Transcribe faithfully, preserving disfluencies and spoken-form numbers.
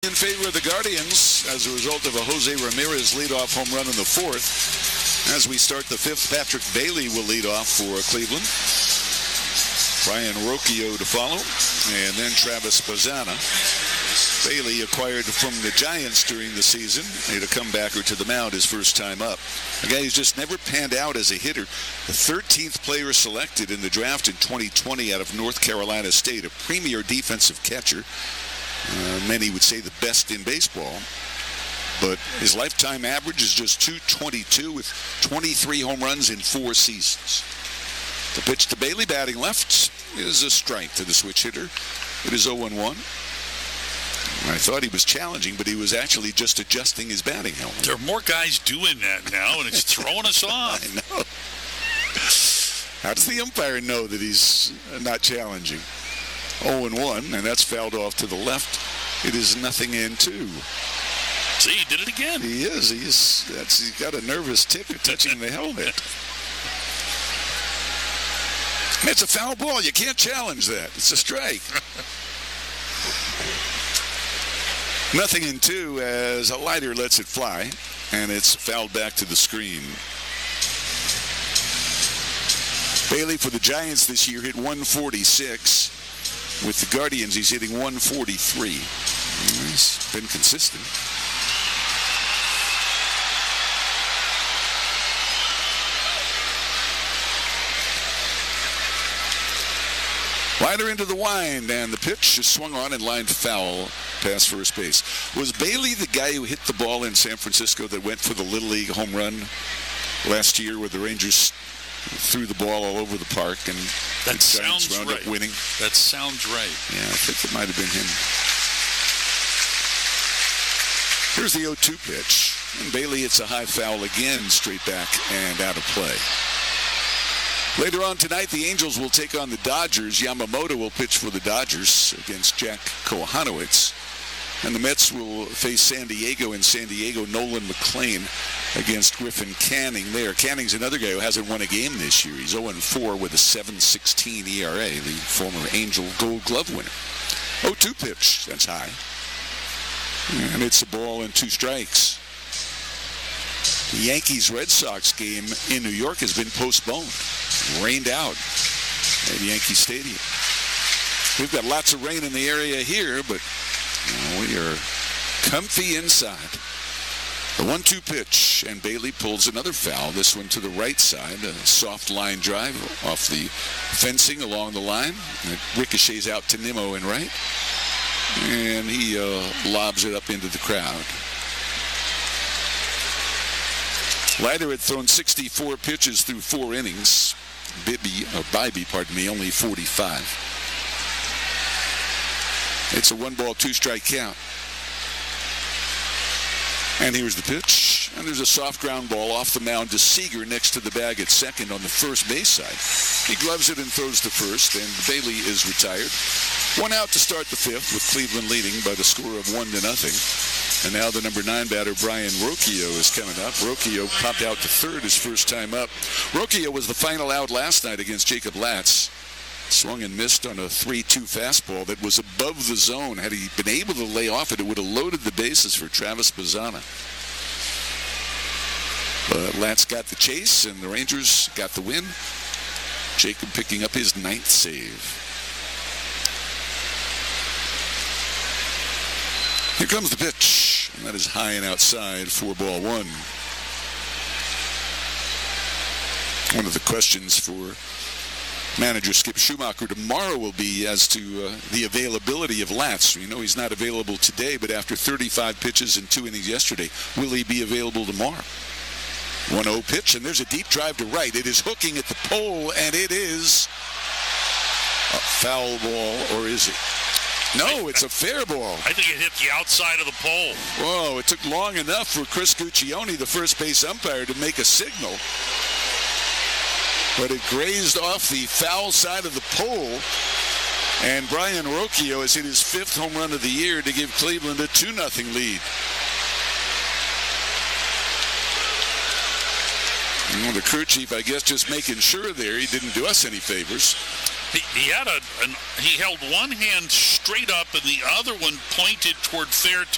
in favor of the Guardians as a result of a Jose Ramirez leadoff home run in the fourth. As we start the fifth, Patrick Bailey will lead off for Cleveland. Brian Rocchio to follow, and then Travis Bazzana. Bailey acquired from the Giants during the season. Made a comebacker to the mound his first time up. A guy who's just never panned out as a hitter. The thirteenth player selected in the draft in twenty twenty out of North Carolina State, a premier defensive catcher. Uh, many would say the best in baseball. But his lifetime average is just two twenty-two with twenty-three home runs in four seasons. The pitch to Bailey, batting left, is a strike to the switch hitter. It is oh one one. I thought he was challenging, but he was actually just adjusting his batting helmet. There are more guys doing that now, and it's throwing us off. I know. How does the umpire know that he's not challenging? oh and one, and that's fouled off to the left. It is nothing in two. See, he did it again. He is. He's, that's, he's got a nervous tick of touching the helmet. It's a foul ball. You can't challenge that. It's a strike. Nothing in two as a Leiter lets it fly, and it's fouled back to the screen. Bailey for the Giants this year hit one forty-six. With the Guardians, he's hitting one forty-three. He's been consistent. Leiter into the wind, and the pitch is swung on and lined foul past first base. Was Bailey the guy who hit the ball in San Francisco that went for the Little League home run last year where the Rangers threw the ball all over the park and that the Giants sounds wound right. up winning? That sounds right. Yeah, I think it might have been him. Here's the oh two pitch. And Bailey hits a high foul again, straight back and out of play. Later on tonight, the Angels will take on the Dodgers. Yamamoto will pitch for the Dodgers against Jack Kohanowitz. And the Mets will face San Diego in San Diego. Nolan McLean against Griffin Canning there. Canning's another guy who hasn't won a game this year. He's oh and four with a seven sixteen E R A, the former Angel Gold Glove winner. oh two pitch, that's high. And it's a ball and two strikes. The Yankees-Red Sox game in New York has been postponed. Rained out at Yankee Stadium. We've got lots of rain in the area here, but you know, we are comfy inside. The one two pitch, and Bailey pulls another foul, this one to the right side. A soft line drive off the fencing along the line. It ricochets out to Nimmo in right, and he uh, lobs it up into the crowd. Leiter had thrown sixty-four pitches through four innings. Bibby, or Bibby, pardon me, only forty-five. It's a one-ball, two-strike count. And here's the pitch. And there's a soft ground ball off the mound to Seager next to the bag at second on the first base side. He gloves it and throws to first, and Bailey is retired. One out to start the fifth, with Cleveland leading by the score of one to nothing. And now the number nine batter, Brian Rocchio, is coming up. Rocchio popped out to third his first time up. Rocchio was the final out last night against Jacob Latz. Swung and missed on a three two fastball that was above the zone. Had he been able to lay off it, it would have loaded the bases for Travis Bazzana. But Latz got the chase, and the Rangers got the win. Jacob picking up his ninth save. Here comes the pitch, and that is high and outside for ball one. One of the questions for manager Skip Schumacher tomorrow will be as to uh, the availability of Latz. We know he's not available today, but after thirty-five pitches and two innings yesterday, will he be available tomorrow? one oh pitch, and there's a deep drive to right. It is hooking at the pole, and it is a foul ball, or is it? No, it's a fair ball. I think it hit the outside of the pole. Whoa, it took long enough for Chris Guccione, the first base umpire, to make a signal. But it grazed off the foul side of the pole. And Brian Rocchio has hit his fifth home run of the year to give Cleveland a two nothing lead. Well, the crew chief, I guess, just making sure there he didn't do us any favors. He, he had a, an, he held one hand straight up and the other one pointed toward fair